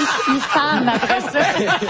il fan après ça.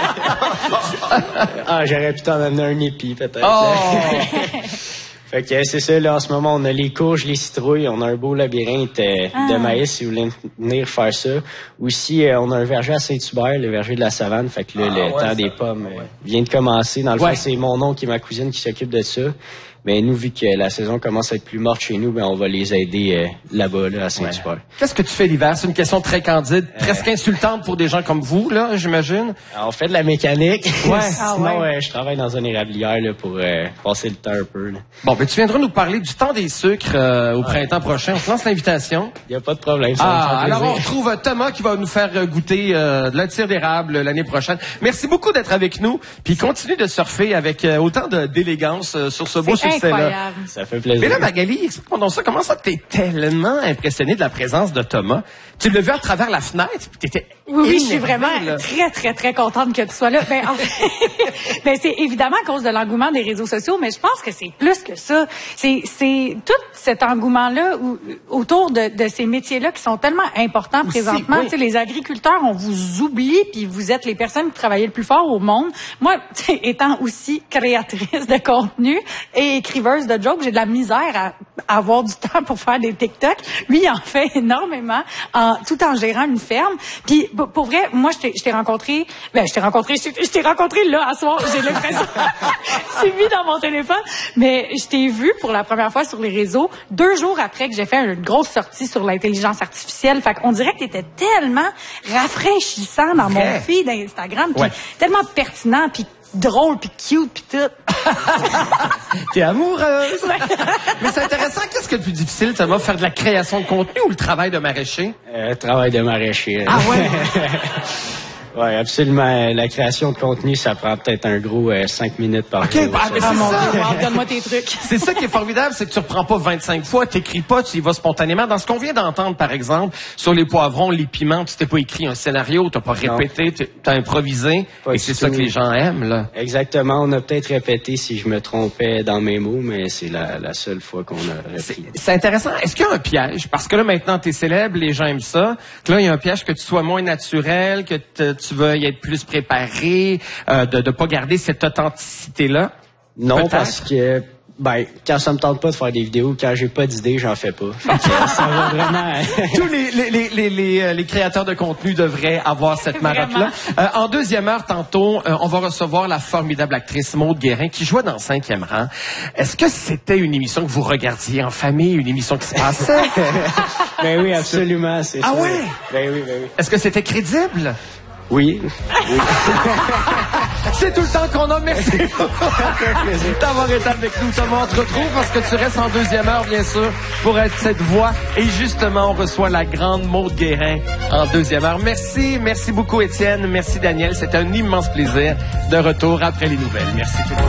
Ah, j'aurais pu t'en amener un épi, peut-être. Oh! Fait que c'est ça, là, en ce moment, on a les courges, les citrouilles, on a un beau labyrinthe de maïs, si vous voulez venir faire ça. Aussi, on a un verger à Saint-Hubert, le verger de la savane. Fait que là, le temps des pommes vient de commencer. Dans le fond, c'est mon oncle et ma cousine qui s'occupent de ça. Mais nous, vu que la saison commence à être plus morte chez nous, ben on va les aider là-bas, là, à Saint-Hubert. Qu'est-ce que tu fais l'hiver? C'est une question très candide, presque insultante pour des gens comme vous, là, j'imagine. On fait de la mécanique. Ouais. Sinon, je travaille dans une érablière là, pour passer le temps un peu. Là. Bon, ben tu viendras nous parler du temps des sucres au printemps prochain. On te lance l'invitation. Il n'y a pas de problème. Ça va me faire alors plaisir. on retrouve Thomas qui va nous faire goûter de la tire d'érable l'année prochaine. Merci beaucoup d'être avec nous. Puis continue de surfer avec autant d'élégance sur ce beau succès-là. Ça fait plaisir. Mais là, Magali, explique-moi donc ça. Comment ça t'es tellement impressionné de la présence de Thomas? Tu l'as vu à travers la fenêtre, puis t'étais Oui, je suis vraiment là. très, très, très contente que tu sois là. Ben, en fait, ben, c'est évidemment à cause de l'engouement des réseaux sociaux, mais je pense que c'est plus que ça. C'est tout cet engouement-là autour de ces métiers-là qui sont tellement importants présentement. Oui. Tu sais, les agriculteurs, on vous oublie, puis vous êtes les personnes qui travaillent le plus fort au monde. Moi, étant aussi créatrice de contenu et écriveuse de jokes, j'ai de la misère à avoir du temps pour faire des TikTok. Lui, il en fait énormément, tout en gérant une ferme. Puis pour vrai, moi, je t'ai rencontré là, à soir. J'ai l'impression, c'est mis dans mon téléphone. Mais je t'ai vu pour la première fois sur les réseaux 2 jours après que j'ai fait une grosse sortie sur l'intelligence artificielle. Fait qu'on dirait que t'étais tellement rafraîchissant dans mon feed d'Instagram, puis tellement pertinent, puis drôle, puis cute, puis tout. T'es amoureuse. Mais c'est intéressant. Qu'est-ce que le plus difficile, Thomas, faire de la création de contenu ou le travail de maraîcher? Travail de maraîcher. Ah ouais? Oui, absolument. La création de contenu, ça prend peut-être un gros 5 minutes par jour. Mais c'est ça. Donne-moi tes trucs. C'est ça qui est formidable, c'est que tu reprends pas 25 fois, t'écris pas, tu y vas spontanément. Dans ce qu'on vient d'entendre, par exemple, sur les poivrons, les piments, tu t'es pas écrit un scénario, t'as pas répété, t'as improvisé. Et c'est ça que les gens aiment, là. Exactement. On a peut-être répété si je me trompais dans mes mots, mais c'est la seule fois qu'on a repris. C'est intéressant. Est-ce qu'il y a un piège? Parce que là, maintenant, t'es célèbre, les gens aiment ça. Que là, il y a un piège que tu sois moins naturel, que tu veux y être plus préparé, de pas garder cette authenticité-là? Non, parce que quand ça me tente pas de faire des vidéos, quand j'ai pas d'idée, j'en fais pas. Fait que ça va vraiment. Tous les créateurs de contenu devraient avoir cette marotte-là. En deuxième heure, tantôt, on va recevoir la formidable actrice Maude Guérin qui jouait dans 5e rang. Est-ce que c'était une émission que vous regardiez en famille, une émission qui se passait? Ben oui, absolument, c'est ça. Ah ouais? Ben oui. Est-ce que c'était crédible? Oui. C'est tout le temps qu'on a. Merci d'avoir été avec nous, Thomas. On te retrouve parce que tu restes en deuxième heure, bien sûr, pour être cette voix. Et justement, on reçoit la grande Maude Guérin en deuxième heure. Merci beaucoup, Étienne. Merci, Daniel. C'était un immense plaisir. De retour après les nouvelles. Merci tout le monde.